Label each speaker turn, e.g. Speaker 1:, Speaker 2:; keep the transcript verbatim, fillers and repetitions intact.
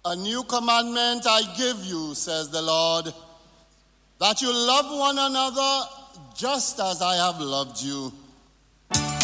Speaker 1: A new commandment I give you, says the Lord, that you love one another just as I have loved you.